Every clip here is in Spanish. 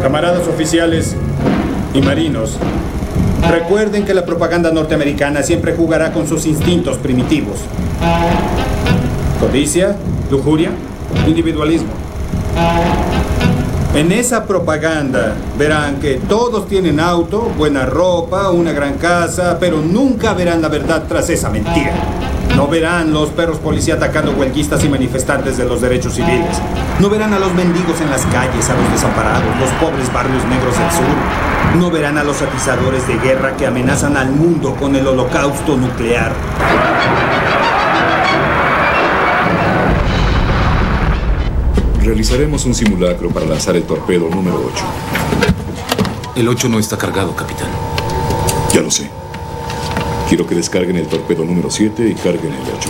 Camaradas oficiales y marinos, recuerden que la propaganda norteamericana siempre jugará con sus instintos primitivos. Codicia, lujuria, individualismo. En esa propaganda verán que todos tienen auto, buena ropa, una gran casa, pero nunca verán la verdad tras esa mentira. No verán los perros policía atacando huelguistas y manifestantes de los derechos civiles. No verán a los mendigos en las calles, a los desamparados, los pobres barrios negros del sur. No verán a los atizadores de guerra que amenazan al mundo con el holocausto nuclear. Realizaremos un simulacro para lanzar el torpedo número 8. El 8 no está cargado, capitán. Ya lo sé. Quiero que descarguen el torpedo número 7 y carguen el 8.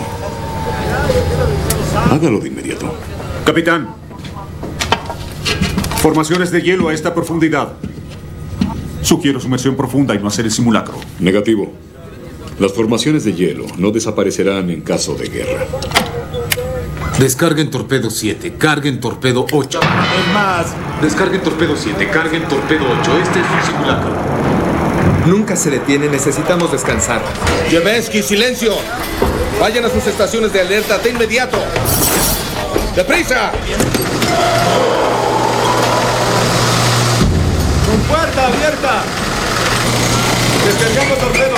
Hágalo de inmediato. Capitán. Formaciones de hielo a esta profundidad. Sugiero sumersión profunda y no hacer el simulacro. Negativo. Las formaciones de hielo no desaparecerán en caso de guerra. Descarguen torpedo 7, carguen torpedo 8. Es más, Descarguen torpedo 7, carguen torpedo 8. Este es un simulacro. Nunca se detiene, necesitamos descansar. Yevensky, silencio. Vayan a sus estaciones de alerta de inmediato. ¡Deprisa! ¡con puerta abierta! ¡Descargamos torpedo!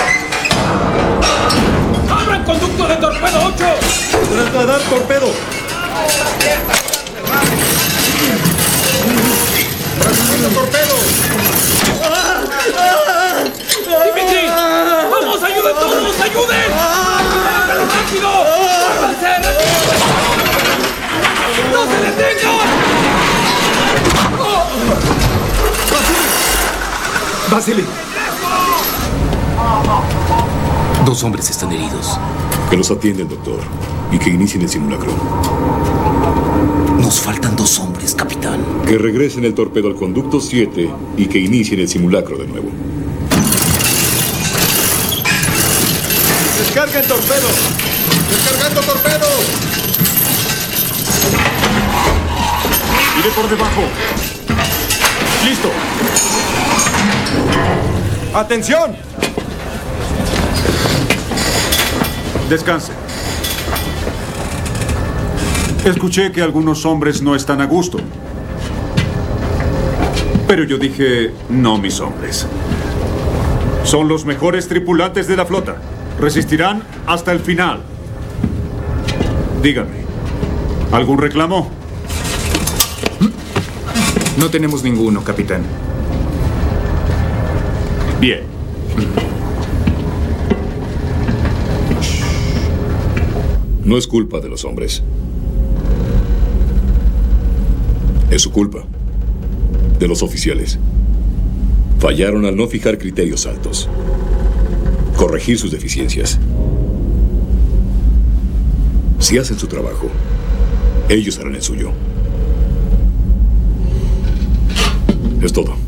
¡Abran conducto de torpedo 8! ¡Trasladar torpedo! ¡Trasladando torpedo! ¡Dimitri! ¡Vamos, ayuden todos! ¡Ayuden! ¡Pero rápido! ¡Muévanse! ¡No se detengan! ¡Vasily! 2 hombres están heridos. Que los atienda el doctor y que inicien el simulacro. Nos faltan 2 hombres, capitán. Que regresen el torpedo al conducto 7 y que inicien el simulacro de nuevo. ¡Descarguen torpedo! ¡Descargando torpedo! Iré por debajo. ¡Listo! ¡Atención! Descanse. Escuché que algunos hombres no están a gusto. Pero yo dije, no, mis hombres. Son los mejores tripulantes de la flota. Resistirán hasta el final. Díganme, ¿algún reclamo? No tenemos ninguno, capitán. Bien. No es culpa de los hombres. Es su culpa. De los oficiales. Fallaron al no fijar criterios altos. Corregir sus deficiencias. Si hacen su trabajo, ellos harán el suyo. Es todo.